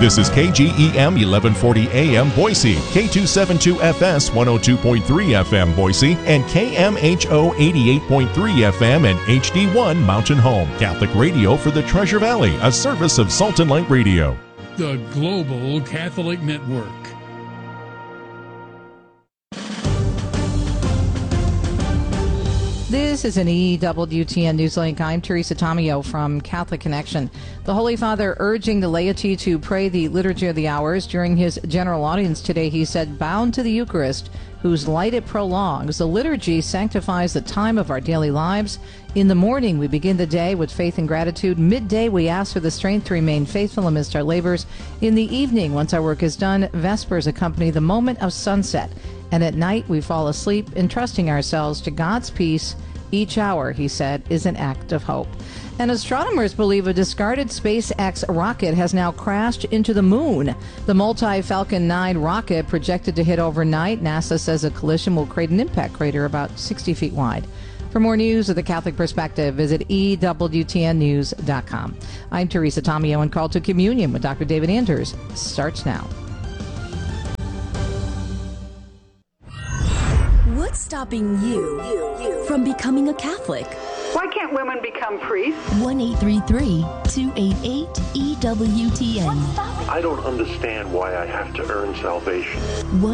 This is KGEM 1140 AM Boise, K272FS 102.3 FM Boise, and KMHO 88.3 FM and HD1 Mountain Home. Catholic radio for the Treasure Valley, a service of Salt and Light Radio. The Global Catholic Network. This is an EWTN Newslink. I'm Teresa Tomeo from Catholic Connection. The Holy Father urging the laity to pray the Liturgy of the Hours. During his general audience today, he said, bound to the Eucharist, whose light it prolongs. The liturgy sanctifies the time of our daily lives. In the morning, we begin the day with faith and gratitude. Midday, we ask for the strength to remain faithful amidst our labors. In the evening, once our work is done, Vespers accompany the moment of sunset. And at night, we fall asleep, entrusting ourselves to God's peace. Each hour, he said, is an act of hope. And astronomers believe a discarded SpaceX rocket has now crashed into the moon. The multi-Falcon 9 rocket projected to hit overnight. NASA says a collision will create an impact crater about 60 feet wide. For more news of the Catholic perspective, visit EWTNnews.com. I'm Teresa Tomeo, and Call to Communion with Dr. David Anders starts now. What's stopping you from becoming a Catholic? Why can't women become priests? 1-833-288-EWTN. I don't understand why I have to earn salvation.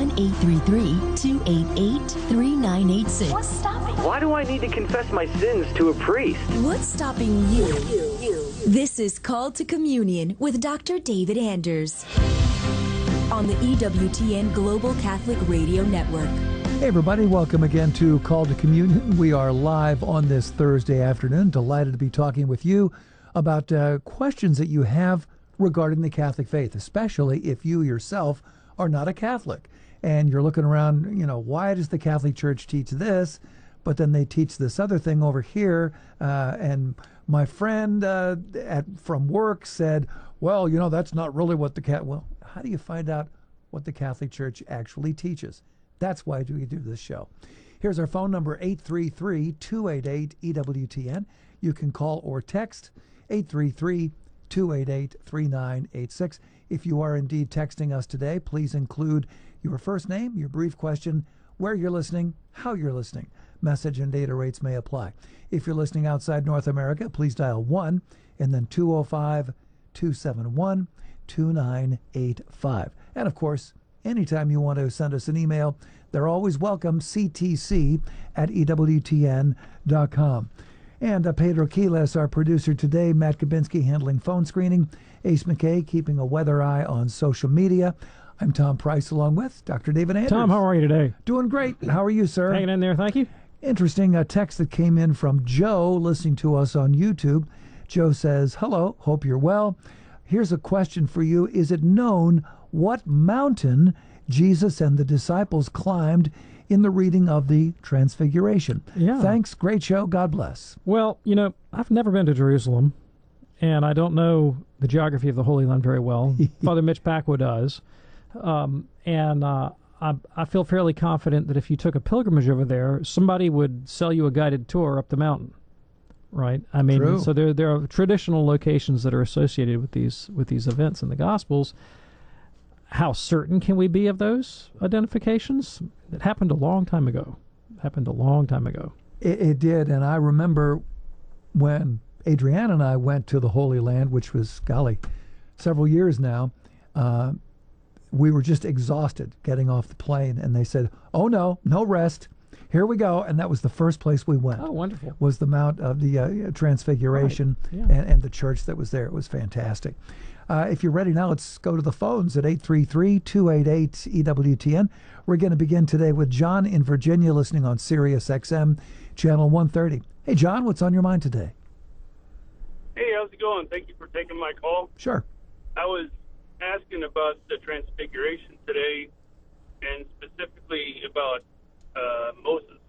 1-833-288-3986. What's stopping? Why do I need to confess my sins to a priest? What's stopping you? This is Called to Communion with Dr. David Anders on the EWTN Global Catholic Radio Network. Hey everybody, welcome again to Call to Communion. We are live on this Thursday afternoon. Delighted to be talking with you about questions that you have regarding the Catholic faith, especially if you yourself are not a Catholic and you're looking around, why does the Catholic Church teach this, but then they teach this other thing over here, and my friend from work said, well, that's not really what Well, how do you find out what the Catholic Church actually teaches? That's why we do this show. Here's our phone number, 833-288-EWTN. You can call or text 833-288-3986. If you are indeed texting us today, please include your first name, your brief question, where you're listening, how you're listening. Message and data rates may apply. If you're listening outside North America, please dial 1 and then 205-271-2985. And of course, anytime you want to send us an email, they're always welcome, ctc@ewtn.com. And Pedro Quiles, our producer today, Matt Kabinski handling phone screening, Ace McKay keeping a weather eye on social media. I'm Tom Price along with Dr. David Anders. Tom, how are you today? Doing great. How are you, sir? Hanging in there, thank you. Interesting text that came in from Joe listening to us on YouTube. Joe says, hello, hope you're well. Here's a question for you. Is it known what mountain Jesus and the disciples climbed in the reading of the Transfiguration? Yeah. Thanks. Great show. God bless. Well, I've never been to Jerusalem, and I don't know the geography of the Holy Land very well. Father Mitch Packwood does. I feel fairly confident that if you took a pilgrimage over there, somebody would sell you a guided tour up the mountain. Right. I mean, True. So there are traditional locations that are associated with these events in the Gospels. How certain can we be of those identifications? It happened a long time ago. It did, and I remember when Adrienne and I went to the Holy Land, which was, several years now, we were just exhausted getting off the plane, and they said, oh no rest. Here we go, and that was the first place we went. Oh, wonderful. Was the Mount of the Transfiguration, right. Yeah. and the church that was there. It was fantastic. If you're ready now, let's go to the phones at 833-288-EWTN. We're going to begin today with John in Virginia, listening on Sirius XM, channel 130. Hey, John, what's on your mind today? Hey, how's it going? Thank you for taking my call. Sure. I was asking about the Transfiguration today, and specifically about Moses.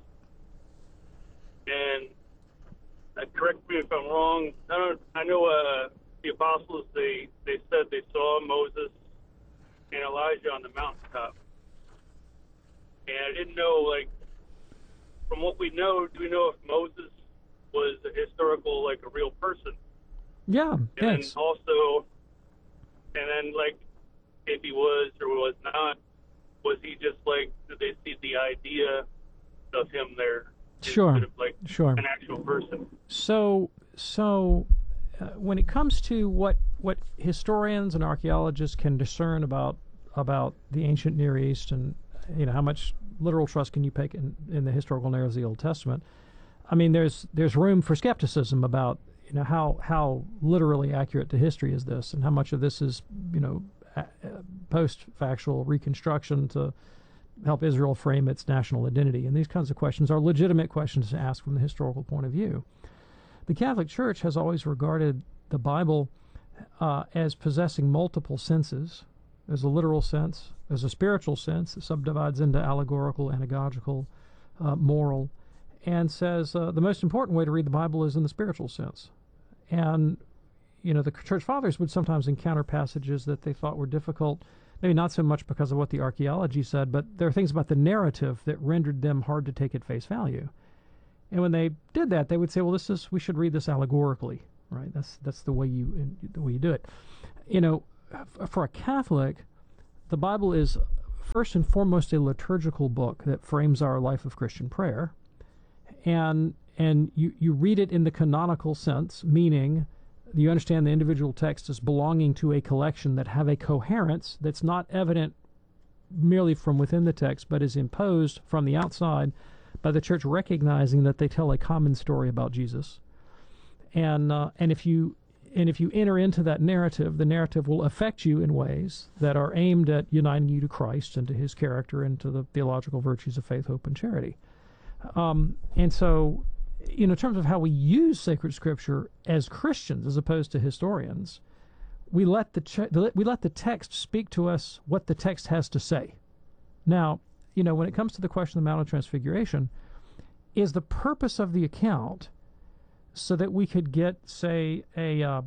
And correct me if I'm wrong. I know the apostles, they said they saw Moses and Elijah on the mountaintop. And I didn't know, from what we know, do we know if Moses was a historical, a real person? Yeah, and yes. Also, and then, if he was or was not, was he just like, did they see the idea of him there Sure. instead of like Sure. an actual person? So when it comes to what historians and archaeologists can discern about the ancient Near East, and how much literal trust can you take in the historical narratives of the Old Testament, I mean, there's room for skepticism about how literally accurate to history is this, and how much of this is post-factual reconstruction to help Israel frame its national identity. And these kinds of questions are legitimate questions to ask from the historical point of view. The Catholic Church has always regarded the Bible as possessing multiple senses. There's a literal sense, there's a spiritual sense that subdivides into allegorical, anagogical, moral, and says the most important way to read the Bible is in the spiritual sense. And, the Church Fathers would sometimes encounter passages that they thought were difficult, maybe not so much because of what the archaeology said, but there are things about the narrative that rendered them hard to take at face value. And when they did that, they would say, well, we should read this allegorically, right? That's the way you do it. For a Catholic, the Bible is first and foremost a liturgical book that frames our life of Christian prayer. And you read it in the canonical sense, meaning you understand the individual text as belonging to a collection that have a coherence that's not evident merely from within the text, but is imposed from the outside by the Church recognizing that they tell a common story about Jesus. And if you enter into that narrative, the narrative will affect you in ways that are aimed at uniting you to Christ and to his character and to the theological virtues of faith, hope, and charity. And so, in terms of how we use sacred scripture as Christians as opposed to historians, we let the text speak to us what the text has to say. Now, when it comes to the question of the Mount of Transfiguration, is the purpose of the account so that we could get, say, a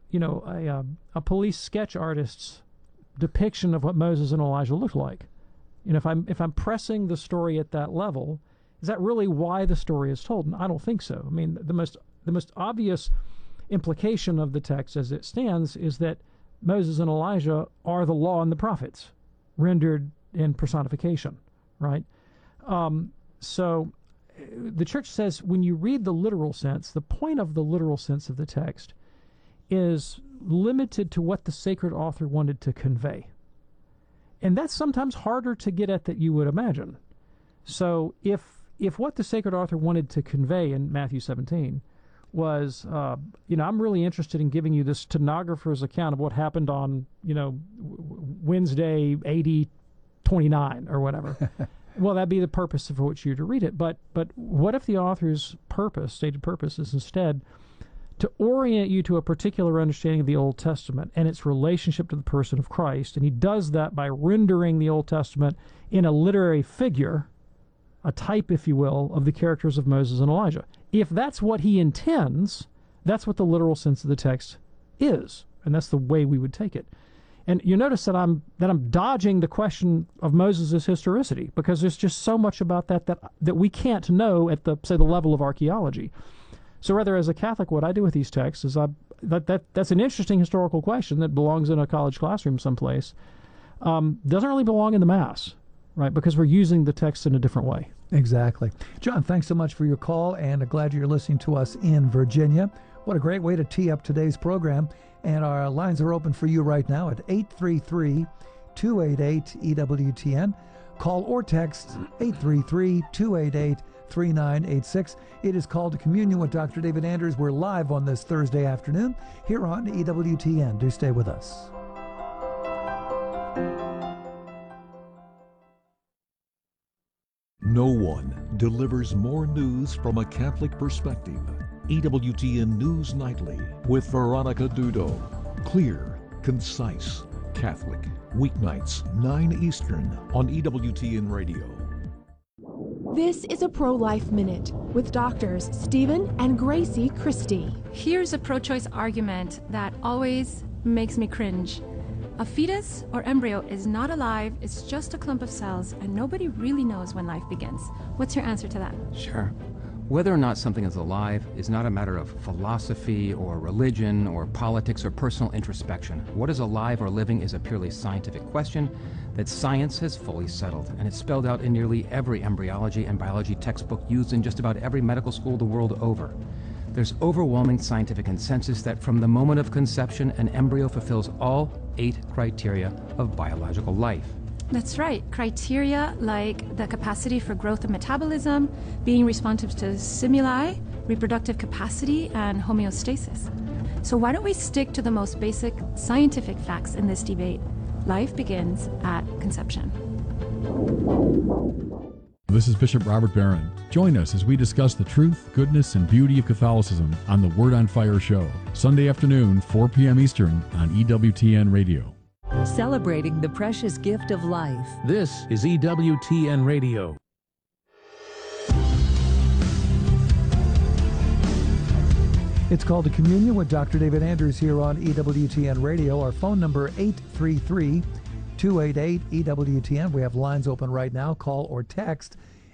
police sketch artist's depiction of what Moses and Elijah looked like? If I'm pressing the story at that level, is that really why the story is told? And I don't think so. I mean, the most obvious implication of the text as it stands is that Moses and Elijah are the law and the prophets rendered in personification, right? So the Church says when you read the literal sense, the point of the literal sense of the text is limited to what the sacred author wanted to convey. And that's sometimes harder to get at than you would imagine. So if what the sacred author wanted to convey in Matthew 17 was, I'm really interested in giving you this stenographer's account of what happened on, Wednesday, AD 29 or whatever. Well, that'd be the purpose for which you're to read it. But what if the author's stated purpose, is instead to orient you to a particular understanding of the Old Testament and its relationship to the person of Christ, and he does that by rendering the Old Testament in a literary figure, a type, if you will, of the characters of Moses and Elijah. If that's what he intends, that's what the literal sense of the text is, and that's the way we would take it. And you notice that I'm dodging the question of Moses' historicity, because there's just so much about that we can't know at the level of archaeology. So rather, as a Catholic, what I do with these texts is that's an interesting historical question that belongs in a college classroom someplace. Doesn't really belong in the Mass, right? Because we're using the text in a different way. Exactly. John, thanks so much for your call, and glad you're listening to us in Virginia. What a great way to tee up today's program. And our lines are open for you right now at 833-288-EWTN. Call or text 833-288-3986. It is Called to Communion with Dr. David Anders. We're live on this Thursday afternoon here on EWTN. Do stay with us. No one delivers more news from a Catholic perspective. EWTN News Nightly with Veronica Dudo. Clear, concise, Catholic. Weeknights, 9 Eastern on EWTN Radio. This is a Pro-Life Minute with doctors Stephen and Gracie Christie. Here's a pro-choice argument that always makes me cringe. A fetus or embryo is not alive, it's just a clump of cells, and nobody really knows when life begins. What's your answer to that? Sure. Whether or not something is alive is not a matter of philosophy or religion or politics or personal introspection. What is alive or living is a purely scientific question that science has fully settled, and it's spelled out in nearly every embryology and biology textbook used in just about every medical school the world over. There's overwhelming scientific consensus that from the moment of conception, an embryo fulfills all 8 criteria of biological life. That's right. Criteria like the capacity for growth and metabolism, being responsive to stimuli, reproductive capacity, and homeostasis. So why don't we stick to the most basic scientific facts in this debate? Life begins at conception. This is Bishop Robert Barron. Join us as we discuss the truth, goodness, and beauty of Catholicism on the Word on Fire show, Sunday afternoon, 4 p.m. Eastern on EWTN Radio. Celebrating the precious gift of life. This is EWTN Radio. It's Called to Communion with Dr. David Anders here on EWTN Radio. Our phone number 833-288-EWTN. We have lines open right now. Call or text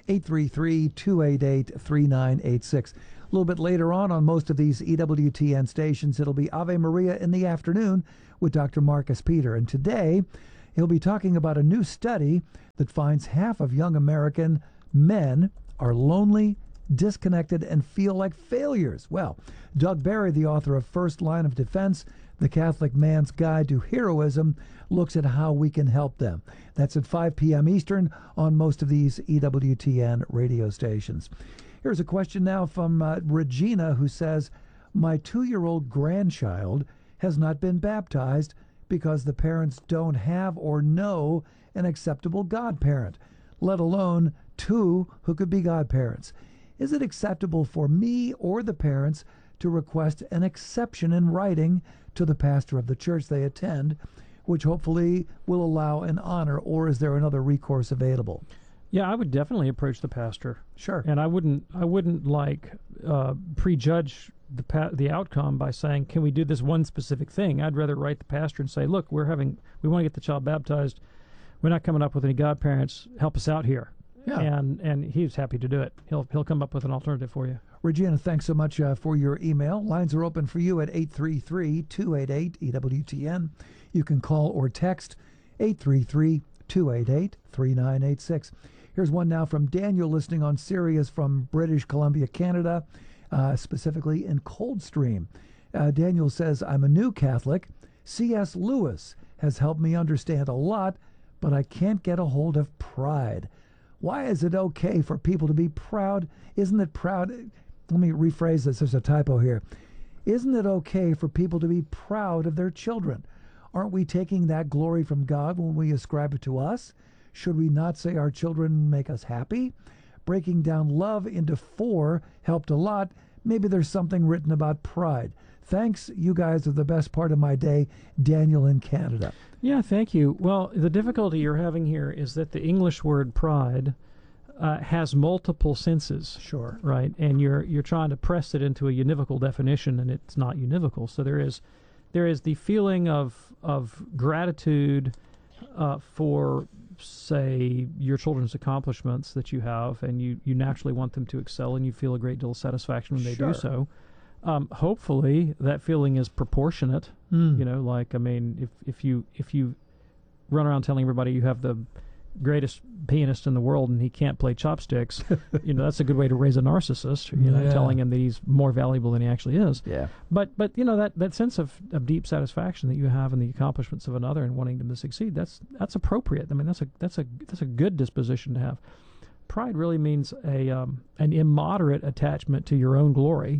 833-288-3986. A little bit later on most of these EWTN stations, it'll be Ave Maria in the afternoon with Dr. Marcus Peter. And today, he'll be talking about a new study that finds half of young American men are lonely, disconnected, and feel like failures. Well, Doug Barry, the author of First Line of Defense, The Catholic Man's Guide to Heroism, looks at how we can help them. That's at 5 p.m. Eastern on most of these EWTN radio stations. Here's a question now from Regina, who says, my 2-year-old grandchild has not been baptized because the parents don't have or know an acceptable godparent, let alone 2 who could be godparents. Is it acceptable for me or the parents to request an exception in writing to the pastor of the church they attend, which hopefully will allow an honor, or is there another recourse available? Yeah, I would definitely approach the pastor. Sure. And I wouldn't like prejudge the outcome by saying, can we do this one specific thing? I'd rather write the pastor and say, look, we want to get the child baptized. We're not coming up with any godparents. Help us out here. Yeah. And he's happy to do it. He'll come up with an alternative for you. Regina, thanks so much for your email. Lines are open for you at 833-288-EWTN. You can call or text 833-288-3986. Here's one now from Daniel, listening on Sirius from British Columbia, Canada, specifically in Coldstream. Daniel says, I'm a new Catholic. C.S. Lewis has helped me understand a lot, but I can't get a hold of pride. Why is it okay for people to be proud? Isn't it proud? Let me rephrase this. There's a typo here. Isn't it okay for people to be proud of their children? Aren't we taking that glory from God when we ascribe it to us? Should we not say our children make us happy? Breaking down love into 4 helped a lot. Maybe there's something written about pride. Thanks. You guys are the best part of my day. Daniel in Canada. Yeah, thank you. Well, the difficulty you're having here is that the English word pride has multiple senses. Sure. Right? And you're trying to press it into a univocal definition, and it's not univocal. So there is the feeling of gratitude for, say, your children's accomplishments that you have, and you naturally want them to excel, and you feel a great deal of satisfaction when they do so. Hopefully that feeling is proportionate. If you run around telling everybody you have the greatest pianist in the world and he can't play chopsticks, that's a good way to raise a narcissist, telling him that he's more valuable than he actually is. Yeah. But that sense of deep satisfaction that you have in the accomplishments of another and wanting them to succeed, that's appropriate. I mean, that's a good disposition to have. Pride really means an immoderate attachment to your own glory.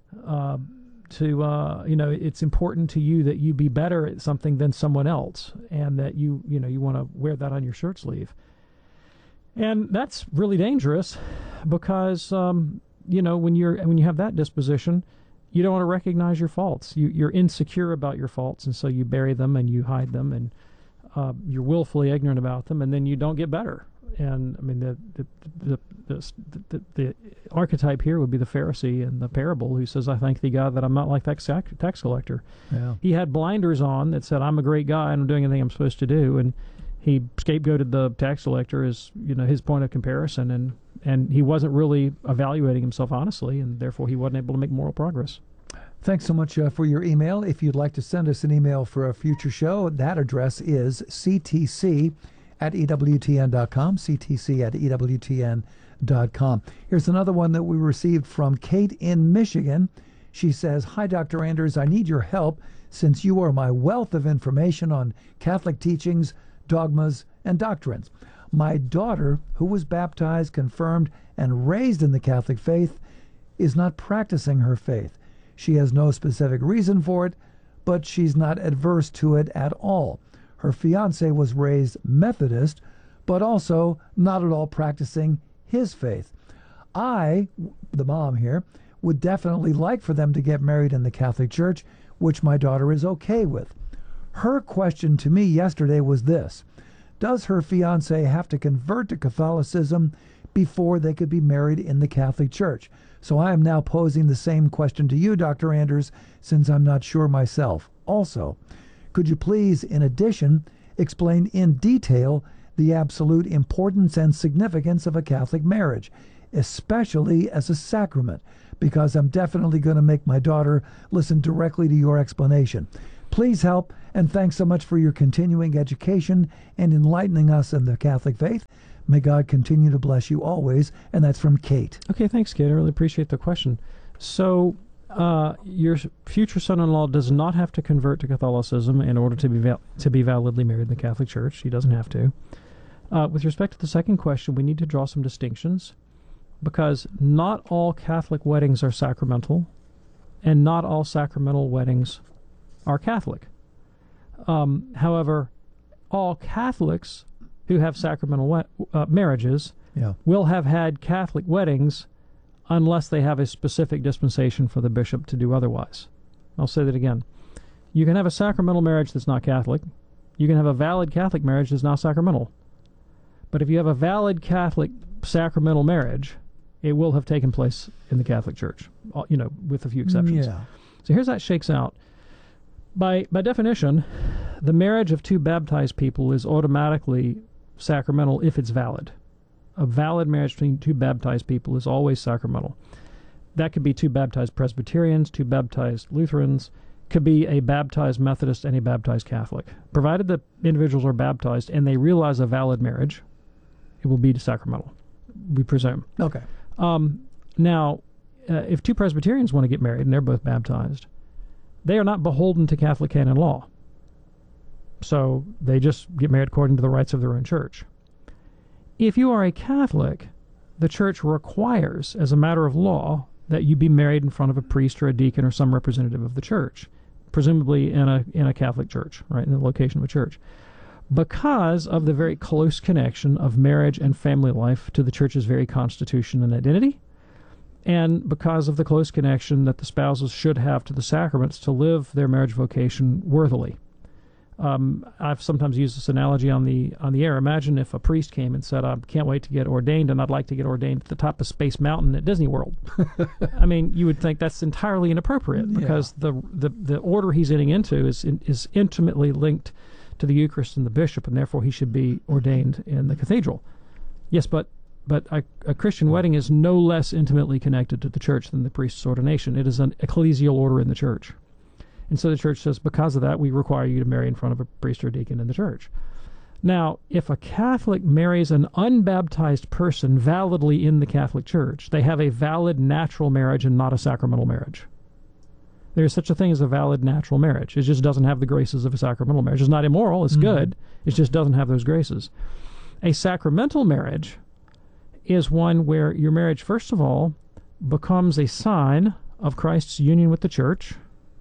It's important to you that you be better at something than someone else, and that you want to wear that on your shirt sleeve. And that's really dangerous because, when you have that disposition, you don't want to recognize your faults. You're insecure about your faults, and so you bury them and you hide them, and you're willfully ignorant about them, and then you don't get better. And I mean, the archetype here would be the Pharisee in the parable who says, I thank thee, God, that I'm not like that tax collector. Yeah. He had blinders on that said, I'm a great guy and I'm doing everything I'm supposed to do. he scapegoated the tax collector as his point of comparison, and he wasn't really evaluating himself honestly, and therefore he wasn't able to make moral progress. Thanks so much for your email. If you'd like to send us an email for a future show, that address is ctc@ewtn.com, ctc@ewtn.com. Here's another one that we received from Kate in Michigan. She says, "Hi, Dr. Anders. I need your help since you are my wealth of information on Catholic teachings, dogmas, and doctrines. My daughter, who was baptized, confirmed, and raised in the Catholic faith, is not practicing her faith. She has no specific reason for it, but she's not adverse to it at all. Her fiance was raised Methodist, but also not at all practicing his faith. I, the mom here, would definitely like for them to get married in the Catholic Church, which my daughter is okay with. Her question to me yesterday was this: does her fiance have to convert to Catholicism before they could be married in the Catholic Church? So I am now posing the same question to you, Dr. Anders, since I'm not sure myself. Also, could you please, in addition, explain in detail the absolute importance and significance of a Catholic marriage, especially as a sacrament, because I'm definitely going to make my daughter listen directly to your explanation. Please help, and thanks so much for your continuing education and enlightening us in the Catholic faith. May God continue to bless you always." And that's from Kate. Okay, thanks, Kate. I really appreciate the question. So your future son-in-law does not have to convert to Catholicism in order to be validly married in the Catholic Church. He doesn't have to. With respect to the second question, we need to draw some distinctions, because not all Catholic weddings are sacramental, and not all sacramental weddings are Catholic. However, all Catholics who have sacramental marriages will have had Catholic weddings unless they have a specific dispensation for the bishop to do otherwise. I'll say that again. You can have a sacramental marriage that's not Catholic. You can have a valid Catholic marriage that's not sacramental. But if you have a valid Catholic sacramental marriage, it will have taken place in the Catholic Church, with a few exceptions. Yeah. So here's how it shakes out. By definition, the marriage of two baptized people is automatically sacramental if it's valid. A valid marriage between two baptized people is always sacramental. That could be two baptized Presbyterians, two baptized Lutherans, could be a baptized Methodist and a baptized Catholic. Provided the individuals are baptized and they realize a valid marriage, it will be sacramental, we presume. Okay. Now, if two Presbyterians want to get married and they're both baptized, they are not beholden to Catholic canon law. So they just get married according to the rites of their own church. If you are a Catholic, the church requires, as a matter of law, that you be married in front of a priest or a deacon or some representative of the church, presumably in a Catholic church, right, in the location of a church, because of the very close connection of marriage and family life to the church's very constitution and identity, and because of the close connection that the spouses should have to the sacraments to live their marriage vocation worthily. I've sometimes used this analogy on the air. Imagine if a priest came and said, "I can't wait to get ordained, and I'd like to get ordained at the top of Space Mountain at Disney World." I mean, you would think that's entirely inappropriate, because the order he's getting into is intimately linked to the Eucharist and the bishop, and therefore he should be ordained in the cathedral. Yes, but a Christian wedding is no less intimately connected to the church than the priest's ordination. It is an ecclesial order in the church. And so the church says, because of that, we require you to marry in front of a priest or a deacon in the church. Now, if a Catholic marries an unbaptized person validly in the Catholic Church, they have a valid natural marriage and not a sacramental marriage. There is such a thing as a valid natural marriage. It just doesn't have the graces of a sacramental marriage. It's not immoral. It's good. It just doesn't have those graces. A sacramental marriage is one where your marriage, first of all, becomes a sign of Christ's union with the church.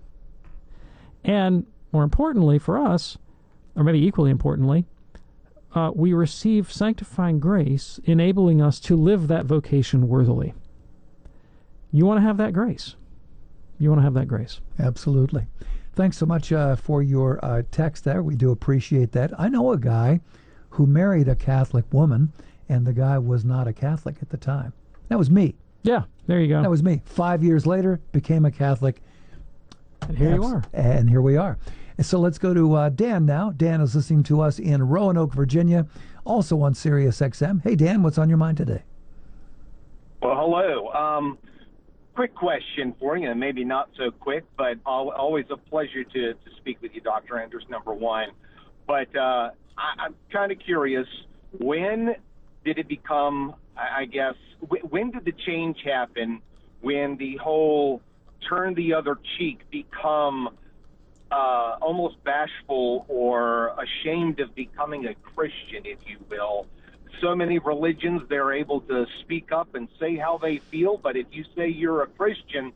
And more importantly for us, or maybe equally importantly, we receive sanctifying grace, enabling us to live that vocation worthily. You want to have that grace. You want to have that grace. Absolutely. Thanks so much for your text there. We do appreciate that. I know a guy who married a Catholic woman, and the guy was not a Catholic at the time. That was me. Yeah, there you go. That was me. 5 years later, became a Catholic. And here you are. And here we are. So let's go to Dan now. Dan is listening to us in Roanoke, Virginia, also on Sirius XM. Hey, Dan, what's on your mind today? Well, hello. Quick question for you, and maybe not so quick, but always a pleasure to speak with you, Dr. Anders, number one. But I'm kind of curious, when did it become, I guess, when did the change happen when the whole turn the other cheek become almost bashful or ashamed of becoming a Christian, if you will? So many religions, they're able to speak up and say how they feel, but if you say you're a Christian,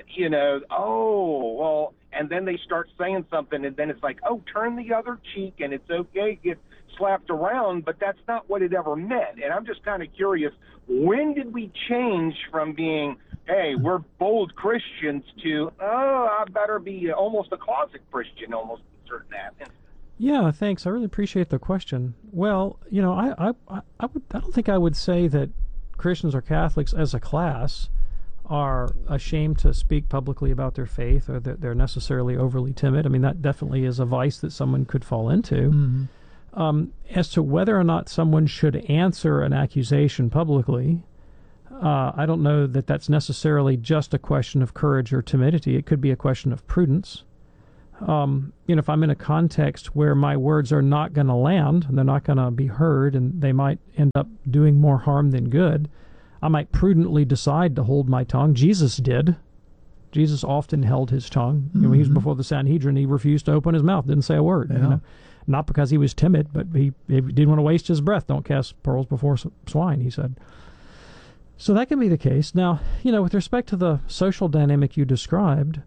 and then they start saying something, and then it's like, oh, turn the other cheek, and it's okay, get slapped around, but that's not what it ever meant. And I'm just kind of curious, when did we change from being, hey, we're bold Christians to, I better be almost a closet Christian, almost in certain aspects? Yeah, thanks. I really appreciate the question. Well, I don't think I would say that Christians or Catholics as a class are ashamed to speak publicly about their faith, or that they're necessarily overly timid. I mean, that definitely is a vice that someone could fall into. Mm-hmm. As to whether or not someone should answer an accusation publicly, I don't know that that's necessarily just a question of courage or timidity. It could be a question of prudence. If I'm in a context where my words are not going to land, and they're not going to be heard, and they might end up doing more harm than good, I might prudently decide to hold my tongue. Jesus did. Jesus often held his tongue. Mm-hmm. When he was before the Sanhedrin, he refused to open his mouth, didn't say a word. Yeah. Not because he was timid, but he didn't want to waste his breath. Don't cast pearls before swine, he said. So that can be the case. Now, with respect to the social dynamic you described,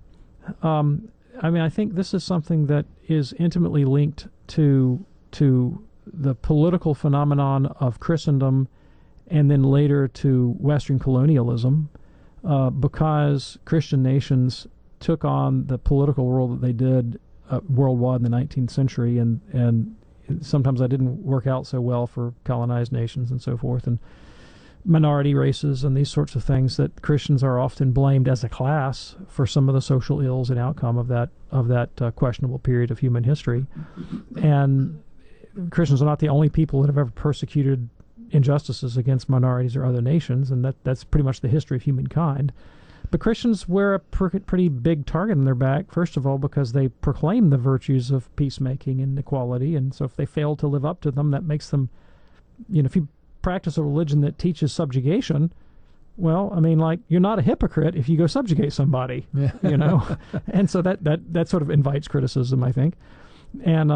I think this is something that is intimately linked to the political phenomenon of Christendom, and then later to Western colonialism, because Christian nations took on the political role that they did worldwide in the 19th century, and sometimes that didn't work out so well for colonized nations and so forth, and minority races and these sorts of things, that Christians are often blamed as a class for some of the social ills and outcome of that questionable period of human history. And Christians are not the only people that have ever persecuted injustices against minorities or other nations, and that's pretty much the history of humankind. But Christians wear a pretty big target on their back, first of all, because they proclaim the virtues of peacemaking and equality, and so if they fail to live up to them, that makes them, if you practice a religion that teaches subjugation, well, you're not a hypocrite if you go subjugate somebody, and so that sort of invites criticism, I think. And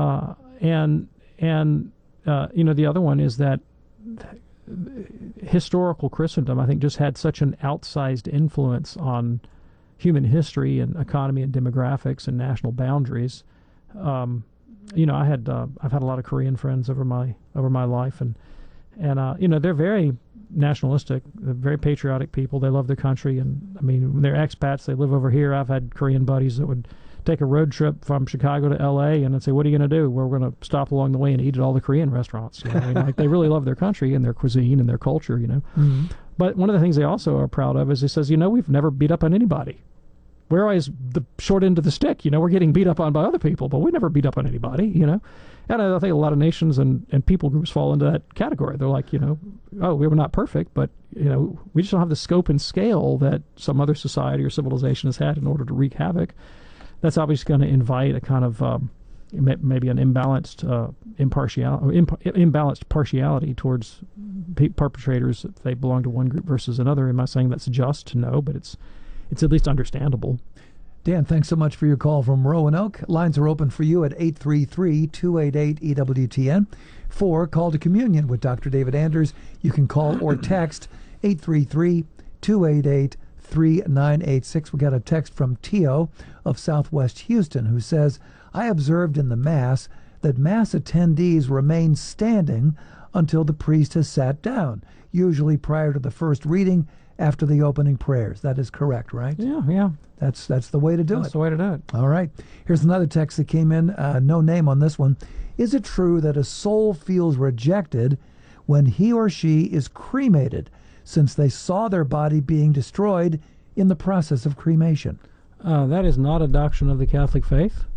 the other one is that historical Christendom, I think, just had such an outsized influence on human history and economy and demographics and national boundaries. I've had a lot of Korean friends over my life, and they're very nationalistic, they're very patriotic people. They love their country, and when they're expats, they live over here. I've had Korean buddies that would take a road trip from Chicago to L.A. and I'd say, "What are you going to do?" "Well, we're going to stop along the way and eat at all the Korean restaurants." They really love their country and their cuisine and their culture. Mm-hmm. But one of the things they also are proud of is he says, we've never beat up on anybody. We're always the short end of the stick. We're getting beat up on by other people, but we never beat up on anybody. And I think a lot of nations and people groups fall into that category. They're like, oh, we were not perfect, but, we just don't have the scope and scale that some other society or civilization has had in order to wreak havoc. That's obviously going to invite a kind of maybe an imbalanced partiality towards perpetrators if they belong to one group versus another. Am I saying that's just? No, but it's at least understandable. Dan, thanks so much for your call from Roanoke. Lines are open for you at 833-288-EWTN. For Call to Communion with Dr. David Anders, you can call or text 833-288-3986. We got a text from Tio of Southwest Houston who says, "I observed in the Mass that Mass attendees remain standing until the priest has sat down, usually prior to the first reading after the opening prayers." That is correct, right? Yeah. That's the way to do it. That's the way to do it. All right. Here's another text that came in. No name on this one. Is it true that a soul feels rejected when he or she is cremated, since they saw their body being destroyed in the process of cremation? That is not a doctrine of the Catholic faith.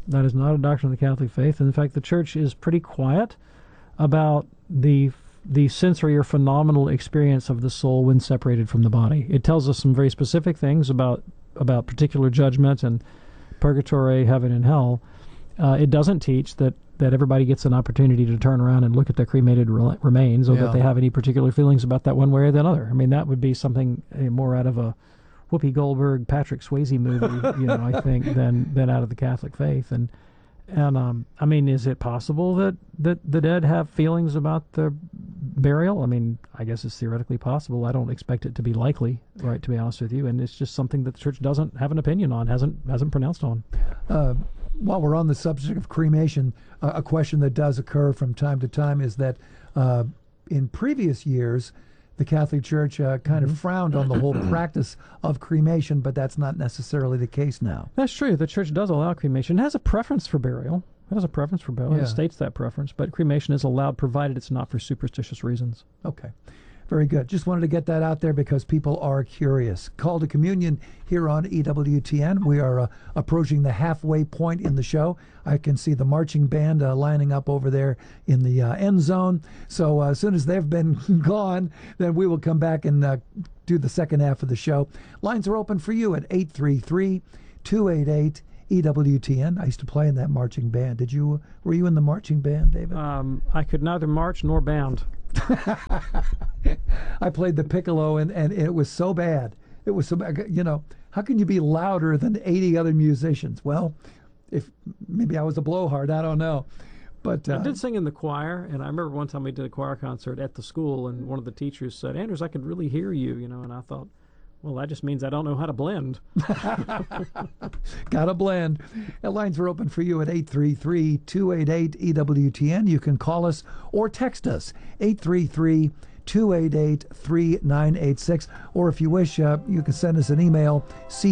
That is not a doctrine of the Catholic faith. And in fact, the Church is pretty quiet about the sensory or phenomenal experience of the soul when separated from the body. It tells us some very specific things about particular judgment and purgatory, heaven and hell. It doesn't teach that everybody gets an opportunity to turn around and look at their cremated remains, or that they have any particular feelings about that one way or the other. I mean, that would be something more out of a Whoopi Goldberg, Patrick Swayze movie, I think, than out of the Catholic faith. And I mean, is it possible that the dead have feelings about their burial? I mean, I guess it's theoretically possible. I don't expect it to be likely, right, to be honest with you. And it's just something that the Church doesn't have an opinion on, hasn't pronounced on. While we're on the subject of cremation, a question that does occur from time to time is that in previous years, the Catholic Church kind of frowned on the whole practice of cremation, but that's not necessarily the case now. That's true. The Church does allow cremation. It has a preference for burial. It states that preference, but cremation is allowed provided it's not for superstitious reasons. Okay. Very good. Just wanted to get that out there because people are curious. Call to Communion here on EWTN. We are approaching the halfway point in the show. I can see the marching band lining up over there in the end zone. So as soon as they've been gone, then we will come back and do the second half of the show. Lines are open for you at 833-288-EWTN. I used to play in that marching band. Were you in the marching band, David? I could neither march nor band. I played the piccolo, and it was so bad. It was so bad. How can you be louder than 80 other musicians? Well, if maybe I was a blowhard, I don't know. But I did sing in the choir, and I remember one time we did a choir concert at the school, and one of the teachers said, "Andrews, I could really hear you," and I thought, well, that just means I don't know how to blend. Gotta blend. Lines are open for you at 833-288-EWTN. You can call us or text us, 833-288-3986. Or if you wish, you can send us an email,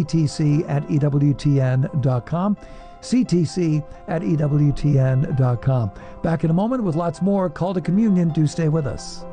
ctc@ewtn.com. ctc@ewtn.com. Back in a moment with lots more. Call to Communion. Do stay with us.